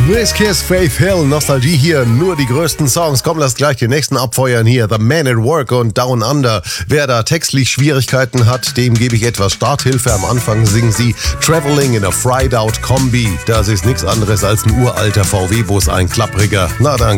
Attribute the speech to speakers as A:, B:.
A: This Kiss, Faith Hill, Nostalgie hier, nur die größten Songs. Komm, lass gleich die nächsten abfeuern hier. The Man at Work und Down Under. Wer da textlich Schwierigkeiten hat, dem gebe ich etwas Starthilfe. Am Anfang singen sie Traveling in a Fried Out Kombi. Das ist nichts anderes als ein uralter VW-Bus, ein klappriger. Na dann